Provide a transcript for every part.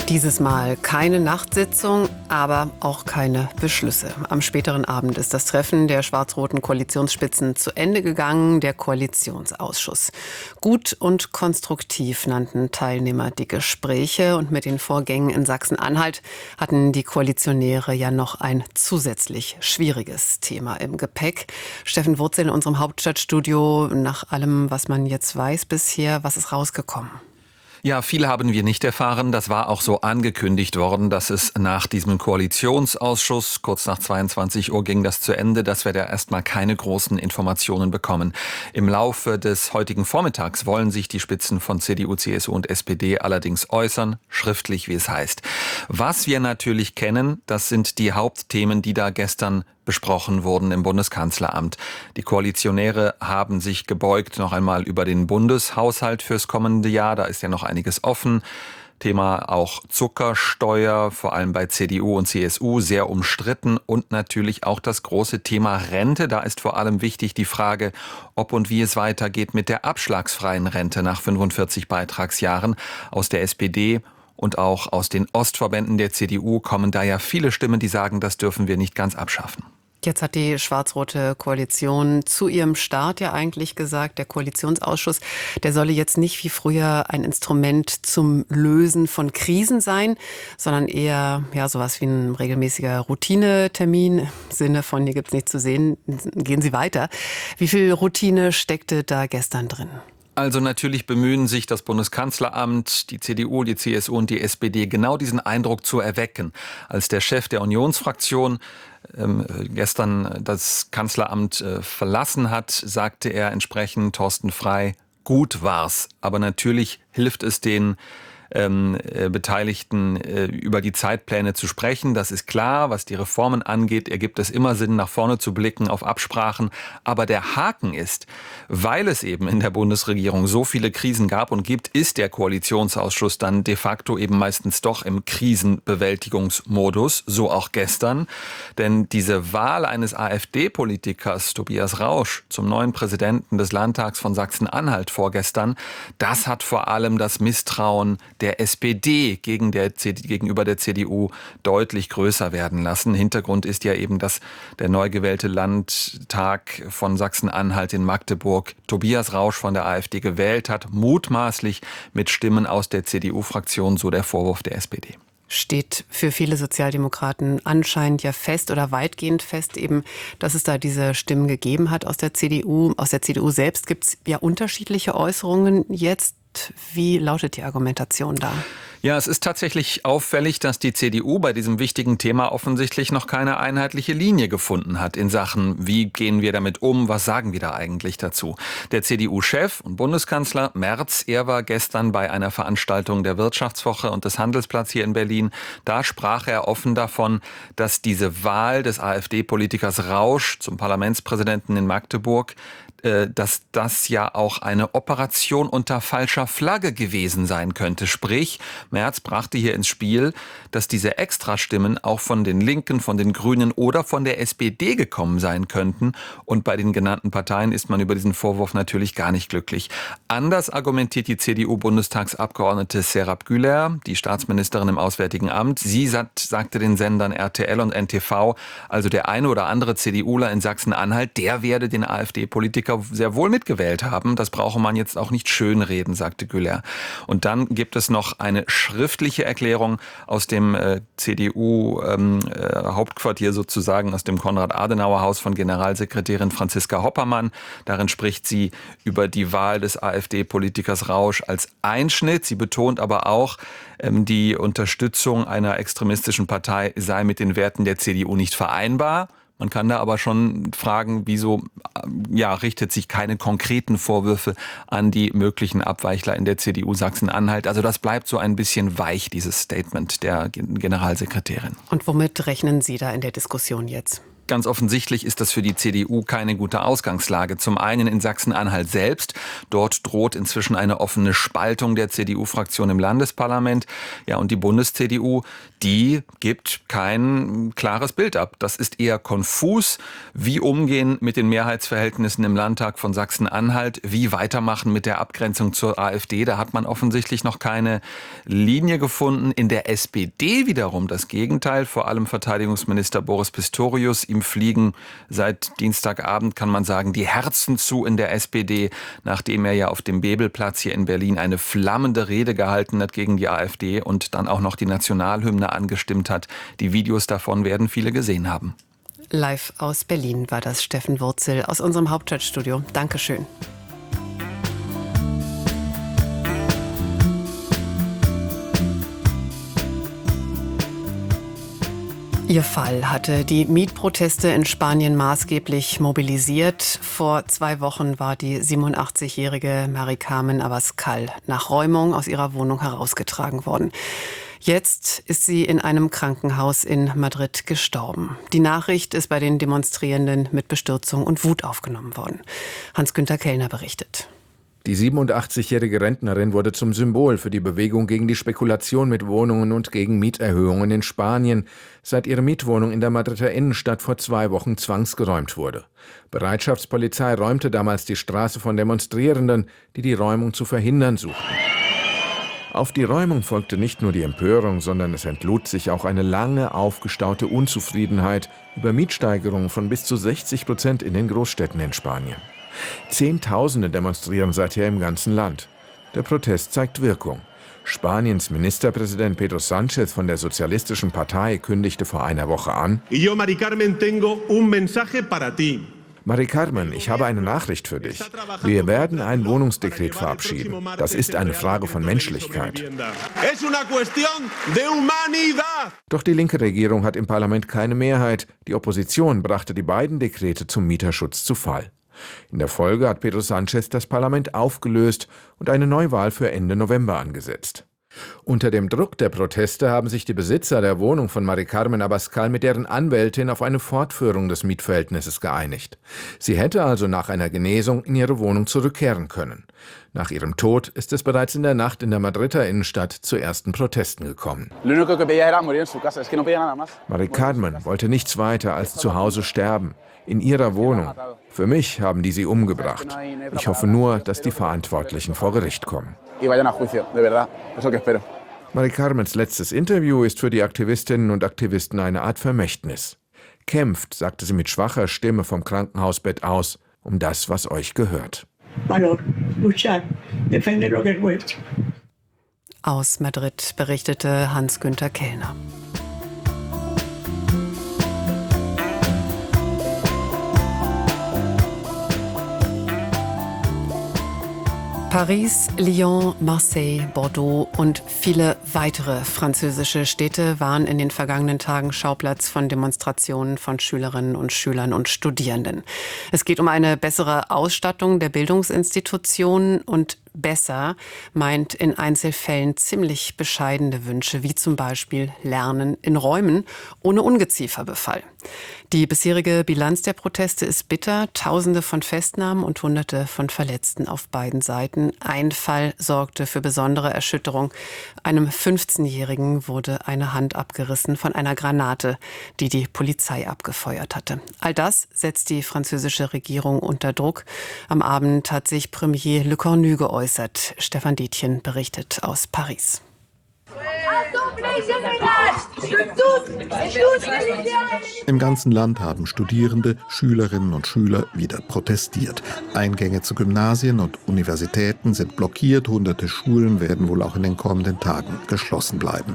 Dieses Mal keine Nachtsitzung, aber auch keine Beschlüsse. Am späteren Abend ist das Treffen der schwarz-roten Koalitionsspitzen zu Ende gegangen, der Koalitionsausschuss. Gut und konstruktiv nannten Teilnehmer die Gespräche, und mit den Vorgängen in Sachsen-Anhalt hatten die Koalitionäre ja noch ein zusätzlich schwieriges Thema im Gepäck. Steffen Wurzel in unserem Hauptstadtstudio. Nach allem, was man jetzt weiß bisher, was ist rausgekommen? Ja, viel haben wir nicht erfahren. Das war auch so angekündigt worden, dass es nach diesem Koalitionsausschuss, kurz nach 22 Uhr ging das zu Ende, dass wir da erstmal keine großen Informationen bekommen. Im Laufe des heutigen Vormittags wollen sich die Spitzen von CDU, CSU und SPD allerdings äußern, schriftlich, wie es heißt. Was wir natürlich kennen, das sind die Hauptthemen, die da gestern besprochen wurden im Bundeskanzleramt. Die Koalitionäre haben sich gebeugt noch einmal über den Bundeshaushalt fürs kommende Jahr. Da ist ja noch einiges offen. Thema auch Zuckersteuer, vor allem bei CDU und CSU, sehr umstritten. Und natürlich auch das große Thema Rente. Da ist vor allem wichtig die Frage, ob und wie es weitergeht mit der abschlagsfreien Rente nach 45 Beitragsjahren. Aus der SPD und auch aus den Ostverbänden der CDU kommen da ja viele Stimmen, die sagen, das dürfen wir nicht ganz abschaffen. Jetzt hat die schwarz-rote Koalition zu ihrem Start ja eigentlich gesagt, der Koalitionsausschuss, der solle jetzt nicht wie früher ein Instrument zum Lösen von Krisen sein, sondern eher sowas wie ein regelmäßiger Routinetermin. Im Sinne von, hier gibt's nichts zu sehen, gehen Sie weiter. Wie viel Routine steckte da gestern drin? Also natürlich bemühen sich das Bundeskanzleramt, die CDU, die CSU und die SPD, genau diesen Eindruck zu erwecken. Als der Chef der Unionsfraktion gestern das Kanzleramt verlassen hat, sagte er entsprechend, Thorsten Frey, gut war's. Aber natürlich hilft es den Beteiligten über die Zeitpläne zu sprechen. Das ist klar, was die Reformen angeht, ergibt es immer Sinn, nach vorne zu blicken auf Absprachen. Aber der Haken ist, weil es eben in der Bundesregierung so viele Krisen gab und gibt, ist der Koalitionsausschuss dann de facto eben meistens doch im Krisenbewältigungsmodus, so auch gestern. Denn diese Wahl eines AfD-Politikers, Tobias Rausch, zum neuen Präsidenten des Landtags von Sachsen-Anhalt vorgestern, das hat vor allem das Misstrauen der SPD gegenüber der CDU deutlich größer werden lassen. Hintergrund ist ja eben, dass der neu gewählte Landtag von Sachsen-Anhalt in Magdeburg Tobias Rausch von der AfD gewählt hat, mutmaßlich mit Stimmen aus der CDU-Fraktion, so der Vorwurf der SPD. Steht für viele Sozialdemokraten anscheinend ja fest oder weitgehend fest eben, dass es da diese Stimmen gegeben hat aus der CDU. Aus der CDU selbst gibt es ja unterschiedliche Äußerungen jetzt. Wie lautet die Argumentation da? Ja, es ist tatsächlich auffällig, dass die CDU bei diesem wichtigen Thema offensichtlich noch keine einheitliche Linie gefunden hat in Sachen, wie gehen wir damit um, was sagen wir da eigentlich dazu. Der CDU-Chef und Bundeskanzler Merz, er war gestern bei einer Veranstaltung der Wirtschaftswoche und des Handelsplatz hier in Berlin. Da sprach er offen davon, dass diese Wahl des AfD-Politikers Rausch zum Parlamentspräsidenten in Magdeburg, dass das ja auch eine Operation unter falscher Flagge gewesen sein könnte. Sprich, Merz brachte hier ins Spiel, dass diese Extrastimmen auch von den Linken, von den Grünen oder von der SPD gekommen sein könnten. Und bei den genannten Parteien ist man über diesen Vorwurf natürlich gar nicht glücklich. Anders argumentiert die CDU-Bundestagsabgeordnete Serap Güler, die Staatsministerin im Auswärtigen Amt. Sie sagte den Sendern RTL und NTV, also der eine oder andere CDUler in Sachsen-Anhalt, der werde den AfD-Politiker sehr wohl mitgewählt haben. Das brauche man jetzt auch nicht schönreden, sagte Güler. Und dann gibt es noch eine schriftliche Erklärung aus dem CDU-Hauptquartier sozusagen, aus dem Konrad-Adenauer-Haus von Generalsekretärin Franziska Hoppermann. Darin spricht sie über die Wahl des AfD-Politikers Rausch als Einschnitt. Sie betont aber auch, die Unterstützung einer extremistischen Partei sei mit den Werten der CDU nicht vereinbar. Man kann da aber schon fragen, wieso richtet sich keine konkreten Vorwürfe an die möglichen Abweichler in der CDU Sachsen-Anhalt. Also das bleibt so ein bisschen weich, dieses Statement der Generalsekretärin. Und womit rechnen Sie da in der Diskussion jetzt? Ganz offensichtlich ist das für die CDU keine gute Ausgangslage. Zum einen in Sachsen-Anhalt selbst. Dort droht inzwischen eine offene Spaltung der CDU-Fraktion im Landesparlament. Ja, und die Bundes-CDU, die gibt kein klares Bild ab. Das ist eher konfus. Wie umgehen mit den Mehrheitsverhältnissen im Landtag von Sachsen-Anhalt? Wie weitermachen mit der Abgrenzung zur AfD? Da hat man offensichtlich noch keine Linie gefunden. In der SPD wiederum das Gegenteil. Vor allem Verteidigungsminister Boris Pistorius. Ihm fliegen seit Dienstagabend, kann man sagen, die Herzen zu in der SPD, nachdem er ja auf dem Bebelplatz hier in Berlin eine flammende Rede gehalten hat gegen die AfD und dann auch noch die Nationalhymne angestimmt hat. Die Videos davon werden viele gesehen haben. Live aus Berlin war das Steffen Wurzel aus unserem Hauptstadtstudio. Dankeschön. Ihr Fall hatte die Mietproteste in Spanien maßgeblich mobilisiert. Vor 2 Wochen war die 87-jährige Mari Carmen Abascal nach Räumung aus ihrer Wohnung herausgetragen worden. Jetzt ist sie in einem Krankenhaus in Madrid gestorben. Die Nachricht ist bei den Demonstrierenden mit Bestürzung und Wut aufgenommen worden. Hans-Günther Kellner berichtet. Die 87-jährige Rentnerin wurde zum Symbol für die Bewegung gegen die Spekulation mit Wohnungen und gegen Mieterhöhungen in Spanien, seit ihre Mietwohnung in der Madrider Innenstadt vor 2 Wochen zwangsgeräumt wurde. Bereitschaftspolizei räumte damals die Straße von Demonstrierenden, die die Räumung zu verhindern suchten. Auf die Räumung folgte nicht nur die Empörung, sondern es entlud sich auch eine lange aufgestaute Unzufriedenheit über Mietsteigerungen von bis zu 60% in den Großstädten in Spanien. Zehntausende demonstrieren seither im ganzen Land. Der Protest zeigt Wirkung. Spaniens Ministerpräsident Pedro Sánchez von der Sozialistischen Partei kündigte vor einer Woche an: Mari Carmen, tengo un mensaje para ti. Mari Carmen, ich habe eine Nachricht für dich. Wir werden ein Wohnungsdekret verabschieden. Das ist eine Frage von Menschlichkeit. Doch die linke Regierung hat im Parlament keine Mehrheit. Die Opposition brachte die beiden Dekrete zum Mieterschutz zu Fall. In der Folge hat Pedro Sánchez das Parlament aufgelöst und eine Neuwahl für Ende November angesetzt. Unter dem Druck der Proteste haben sich die Besitzer der Wohnung von Mari Carmen Abascal mit deren Anwältin auf eine Fortführung des Mietverhältnisses geeinigt. Sie hätte also nach einer Genesung in ihre Wohnung zurückkehren können. Nach ihrem Tod ist es bereits in der Nacht in der Madrider Innenstadt zu ersten Protesten gekommen. Mari Carmen wollte nichts weiter als zu Hause sterben, in ihrer Wohnung. Für mich haben die sie umgebracht. Ich hoffe nur, dass die Verantwortlichen vor Gericht kommen. Mari Carmens letztes Interview ist für die Aktivistinnen und Aktivisten eine Art Vermächtnis. Kämpft, sagte sie mit schwacher Stimme vom Krankenhausbett aus, um das, was euch gehört. Aus Madrid berichtete Hans-Günther Kellner. Paris, Lyon, Marseille, Bordeaux und viele weitere französische Städte waren in den vergangenen Tagen Schauplatz von Demonstrationen von Schülerinnen und Schülern und Studierenden. Es geht um eine bessere Ausstattung der Bildungsinstitutionen und besser meint in Einzelfällen ziemlich bescheidene Wünsche, wie zum Beispiel Lernen in Räumen ohne Ungezieferbefall. Die bisherige Bilanz der Proteste ist bitter. Tausende von Festnahmen und Hunderte von Verletzten auf beiden Seiten. Ein Fall sorgte für besondere Erschütterung. Einem 15-Jährigen wurde eine Hand abgerissen von einer Granate, die die Polizei abgefeuert hatte. All das setzt die französische Regierung unter Druck. Am Abend hat sich Premier Le Cornu geäußert. Stefan Dietjen berichtet aus Paris. Im ganzen Land haben Studierende, Schülerinnen und Schüler wieder protestiert. Eingänge zu Gymnasien und Universitäten sind blockiert. Hunderte Schulen werden wohl auch in den kommenden Tagen geschlossen bleiben.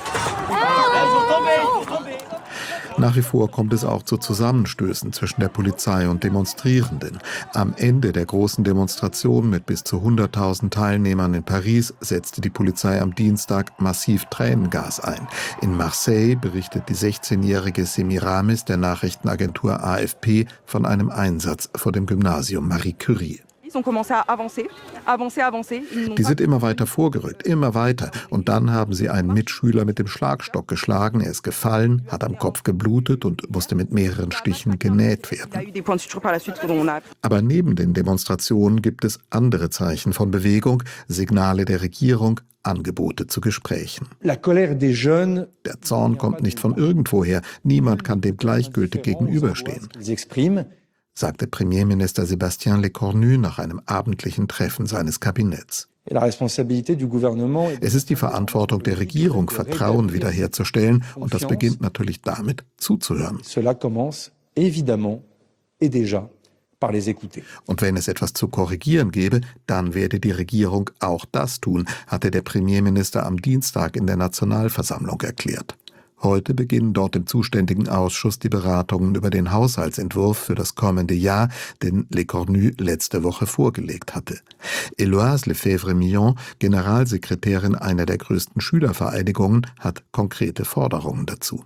Nach wie vor kommt es auch zu Zusammenstößen zwischen der Polizei und Demonstrierenden. Am Ende der großen Demonstration mit bis zu 100.000 Teilnehmern in Paris setzte die Polizei am Dienstag massiv Tränengas ein. In Marseille berichtet die 16-jährige Semiramis der Nachrichtenagentur AFP von einem Einsatz vor dem Gymnasium Marie Curie. Die sind immer weiter vorgerückt, immer weiter. Und dann haben sie einen Mitschüler mit dem Schlagstock geschlagen, er ist gefallen, hat am Kopf geblutet und musste mit mehreren Stichen genäht werden. Aber neben den Demonstrationen gibt es andere Zeichen von Bewegung, Signale der Regierung, Angebote zu Gesprächen. Der Zorn kommt nicht von irgendwoher, niemand kann dem gleichgültig gegenüberstehen, sagte Premierminister Sébastien Lecornu nach einem abendlichen Treffen seines Kabinetts. Es ist die Verantwortung der Regierung, Vertrauen wiederherzustellen, und das beginnt natürlich damit, zuzuhören. Und wenn es etwas zu korrigieren gäbe, dann werde die Regierung auch das tun, hatte der Premierminister am Dienstag in der Nationalversammlung erklärt. Heute beginnen dort im zuständigen Ausschuss die Beratungen über den Haushaltsentwurf für das kommende Jahr, den Lecornu letzte Woche vorgelegt hatte. Héloïse Lefebvre-Millon, Generalsekretärin einer der größten Schülervereinigungen, hat konkrete Forderungen dazu.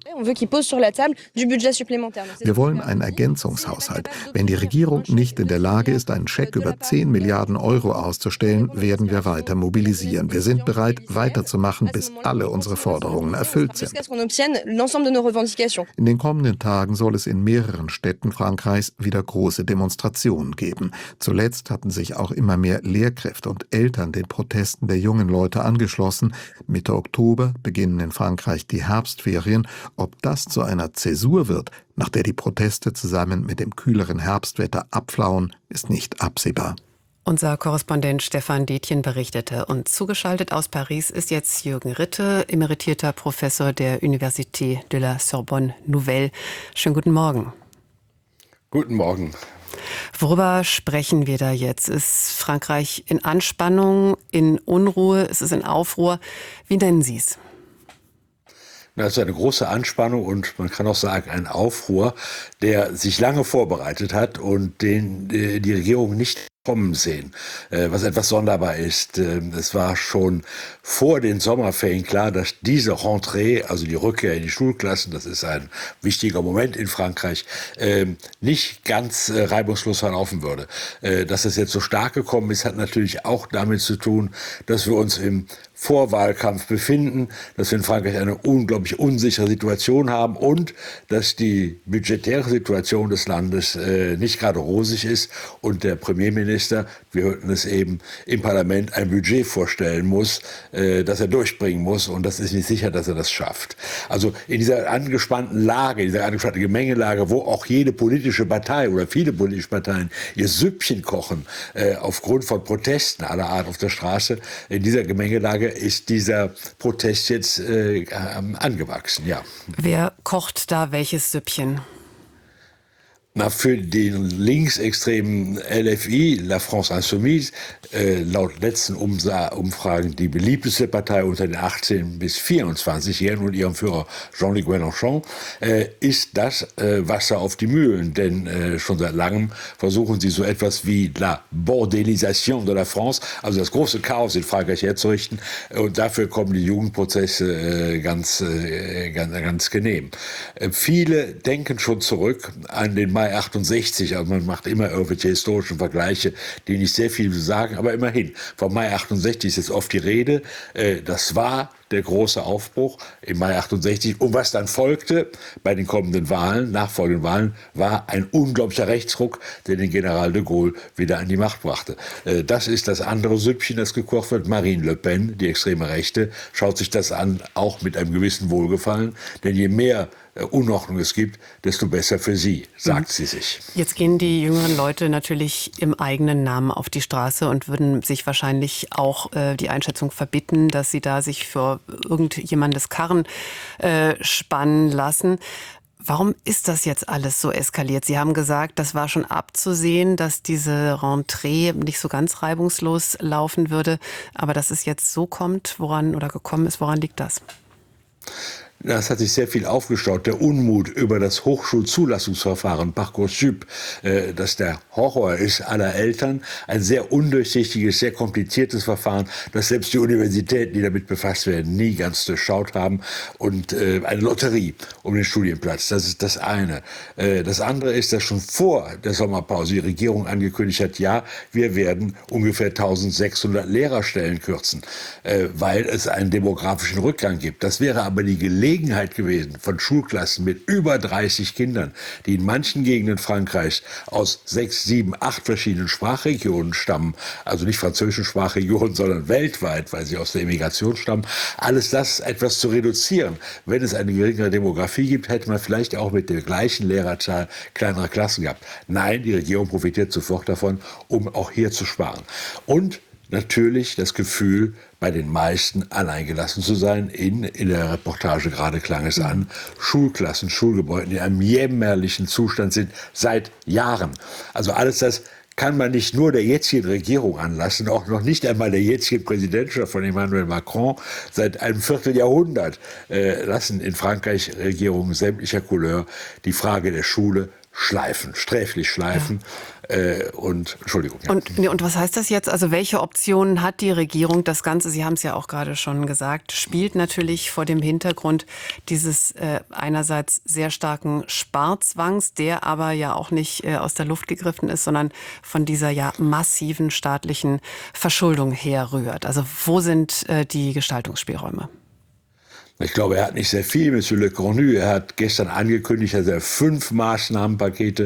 Wir wollen einen Ergänzungshaushalt. Wenn die Regierung nicht in der Lage ist, einen Scheck über 10 Milliarden Euro auszustellen, werden wir weiter mobilisieren. Wir sind bereit, weiterzumachen, bis alle unsere Forderungen erfüllt sind. In den kommenden Tagen soll es in mehreren Städten Frankreichs wieder große Demonstrationen geben. Zuletzt hatten sich auch immer mehr Lehrkräfte und Eltern den Protesten der jungen Leute angeschlossen. Mitte Oktober beginnen in Frankreich die Herbstferien. Ob das zu einer Zäsur wird, nach der die Proteste zusammen mit dem kühleren Herbstwetter abflauen, ist nicht absehbar. Unser Korrespondent Stefan Detjen berichtete. Und zugeschaltet aus Paris ist jetzt Jürgen Ritte, emeritierter Professor der Université de la Sorbonne Nouvelle. Schönen guten Morgen. Guten Morgen. Worüber sprechen wir da jetzt? Ist Frankreich in Anspannung, in Unruhe, ist es in Aufruhr? Wie nennen Sie es? Das ist eine große Anspannung und man kann auch sagen, ein Aufruhr, der sich lange vorbereitet hat und den die Regierung nicht kommen sehen, was etwas sonderbar ist. Es war schon vor den Sommerferien klar, dass diese Rentrée, also die Rückkehr in die Schulklassen, das ist ein wichtiger Moment in Frankreich, nicht ganz reibungslos verlaufen würde. Dass es jetzt so stark gekommen ist, hat natürlich auch damit zu tun, dass wir uns im Vorwahlkampf befinden, dass wir in Frankreich eine unglaublich unsichere Situation haben und dass die budgetäre Situation des Landes nicht gerade rosig ist und der Premierminister, wir hörten es eben, im Parlament ein Budget vorstellen muss, das er durchbringen muss, und das ist nicht sicher, dass er das schafft. Also in dieser angespannten Lage, in dieser angespannten Gemengelage, wo auch jede politische Partei oder viele politische Parteien ihr Süppchen kochen, aufgrund von Protesten aller Art auf der Straße, in dieser Gemengelage ist dieser Protest jetzt angewachsen, ja. Wer kocht da welches Süppchen? Na, für den linksextremen LFI, La France Insoumise, laut letzten Umfragen die beliebteste Partei unter den 18- bis 24-Jährigen und ihrem Führer Jean-Luc Mélenchon, ist das Wasser auf die Mühlen. Denn schon seit langem versuchen sie so etwas wie la Bordelisation de la France, also das große Chaos in Frankreich herzurichten. Und dafür kommen die Jugendprozesse ganz genehm. Viele denken schon zurück an den Mai 68, also man macht immer irgendwelche historischen Vergleiche, die nicht sehr viel sagen, aber immerhin, vom Mai 68 ist jetzt oft die Rede, das war der große Aufbruch im Mai 68. Und was dann folgte bei den kommenden Wahlen, nachfolgenden Wahlen, war ein unglaublicher Rechtsruck, der den General de Gaulle wieder an die Macht brachte. Das ist das andere Süppchen, das gekocht wird. Marine Le Pen, die extreme Rechte, schaut sich das an, auch mit einem gewissen Wohlgefallen. Denn je mehr Unordnung es gibt, desto besser für sie, sagt sie sich. Jetzt gehen die jüngeren Leute natürlich im eigenen Namen auf die Straße und würden sich wahrscheinlich auch die Einschätzung verbitten, dass sie da sich für irgendjemandes Karren spannen lassen. Warum ist das jetzt alles so eskaliert? Sie haben gesagt, das war schon abzusehen, dass diese Rentrée nicht so ganz reibungslos laufen würde. Aber dass es jetzt so kommt, woran liegt das? Das hat sich sehr viel aufgestaut. Der Unmut über das Hochschulzulassungsverfahren Parcoursup, das der Horror ist aller Eltern. Ein sehr undurchsichtiges, sehr kompliziertes Verfahren, das selbst die Universitäten, die damit befasst werden, nie ganz durchschaut haben. Und eine Lotterie um den Studienplatz. Das ist das eine. Das andere ist, dass schon vor der Sommerpause die Regierung angekündigt hat, ja, wir werden ungefähr 1600 Lehrerstellen kürzen, weil es einen demografischen Rückgang gibt. Das wäre aber die Gelegenheit gewesen von Schulklassen mit über 30 Kindern, die in manchen Gegenden Frankreichs aus 6, 7, 8 verschiedenen Sprachregionen stammen, also nicht französischen Sprachregionen, sondern weltweit, weil sie aus der Immigration stammen, alles das etwas zu reduzieren. Wenn es eine geringere Demografie gibt, hätte man vielleicht auch mit der gleichen Lehrerzahl kleinere Klassen gehabt. Nein, die Regierung profitiert sofort davon, um auch hier zu sparen. Und natürlich das Gefühl, bei den meisten alleingelassen zu sein. In der Reportage gerade klang es an, Schulklassen, Schulgebäude, die in einem jämmerlichen Zustand sind seit Jahren. Also alles das kann man nicht nur der jetzigen Regierung anlassen, auch noch nicht einmal der jetzigen Präsidentschaft von Emmanuel Macron. Seit einem Vierteljahrhundert lassen in Frankreich Regierungen sämtlicher Couleur die Frage der Schule schleifen, sträflich schleifen. Entschuldigung. Ja. Und was heißt das jetzt? Also welche Optionen hat die Regierung? Das Ganze, Sie haben es ja auch gerade schon gesagt, spielt natürlich vor dem Hintergrund dieses einerseits sehr starken Sparzwangs, der aber ja auch nicht aus der Luft gegriffen ist, sondern von dieser ja massiven staatlichen Verschuldung herrührt. Also wo sind die Gestaltungsspielräume? Ich glaube, er hat nicht sehr viel, Monsieur Le Cornu. Er hat gestern angekündigt, dass er 5 Maßnahmenpakete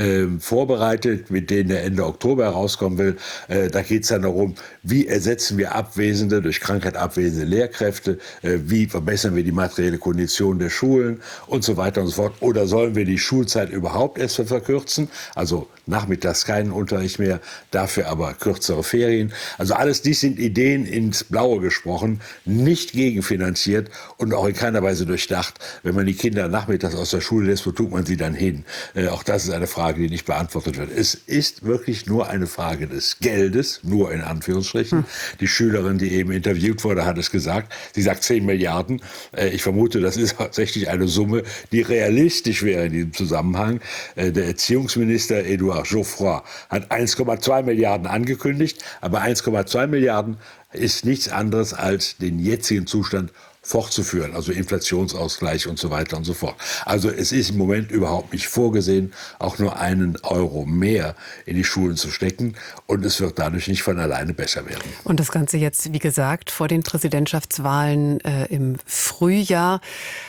vorbereitet, mit denen er Ende Oktober herauskommen will. Da geht es dann darum, wie ersetzen wir abwesende, durch Krankheit abwesende Lehrkräfte, wie verbessern wir die materielle Kondition der Schulen und so weiter und so fort. Oder sollen wir die Schulzeit überhaupt erst verkürzen? Also nachmittags keinen Unterricht mehr, dafür aber kürzere Ferien. Also alles dies sind Ideen ins Blaue gesprochen, nicht gegenfinanziert und auch in keiner Weise durchdacht. Wenn man die Kinder nachmittags aus der Schule lässt, wo tut man sie dann hin? Auch das ist eine Frage, die nicht beantwortet wird. Es ist wirklich nur eine Frage des Geldes, nur in Anführungsstrichen. Die Schülerin, die eben interviewt wurde, hat es gesagt. Sie sagt 10 Milliarden. Ich vermute, das ist tatsächlich eine Summe, die realistisch wäre in diesem Zusammenhang. Der Erziehungsminister Edouard Geoffroy hat 1,2 Milliarden angekündigt, aber 1,2 Milliarden ist nichts anderes als den jetzigen Zustand fortzuführen, also Inflationsausgleich und so weiter und so fort. Also es ist im Moment überhaupt nicht vorgesehen, auch nur einen Euro mehr in die Schulen zu stecken und es wird dadurch nicht von alleine besser werden. Und das Ganze jetzt, wie gesagt, vor den Präsidentschaftswahlen im Frühjahr.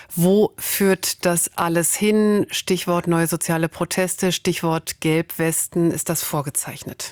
Wo führt das alles hin? Stichwort neue soziale Proteste, Stichwort Gelbwesten. Ist das vorgezeichnet?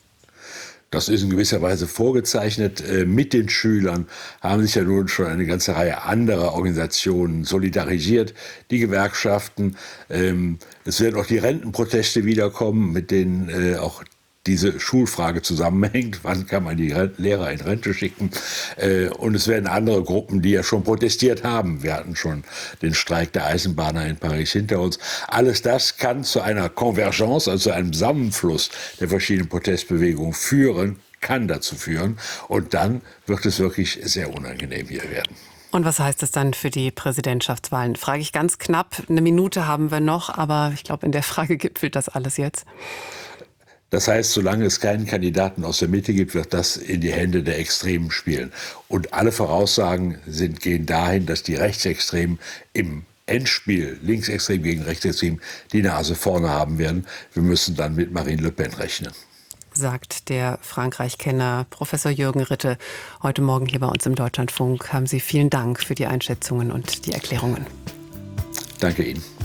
Das ist in gewisser Weise vorgezeichnet. Mit den Schülern haben sich ja nun schon eine ganze Reihe anderer Organisationen solidarisiert. Die Gewerkschaften, es werden auch die Rentenproteste wiederkommen, mit denen auch diese Schulfrage zusammenhängt. Wann kann man die Lehrer in Rente schicken? Und es werden andere Gruppen, die ja schon protestiert haben. Wir hatten schon den Streik der Eisenbahner in Paris hinter uns. Alles das kann zu einer Konvergenz, also zu einem Zusammenfluss der verschiedenen Protestbewegungen führen, kann dazu führen. Und dann wird es wirklich sehr unangenehm hier werden. Und was heißt das dann für die Präsidentschaftswahlen? Frage ich ganz knapp. 1 Minute haben wir noch, aber ich glaube, in der Frage gipfelt das alles jetzt. Das heißt, solange es keinen Kandidaten aus der Mitte gibt, wird das in die Hände der Extremen spielen. Und alle Voraussagen gehen dahin, dass die Rechtsextremen im Endspiel, Linksextrem gegen Rechtsextrem, die Nase vorne haben werden. Wir müssen dann mit Marine Le Pen rechnen. Sagt der Frankreich-Kenner Professor Jürgen Ritte heute Morgen hier bei uns im Deutschlandfunk. Haben Sie vielen Dank für die Einschätzungen und die Erklärungen. Danke Ihnen.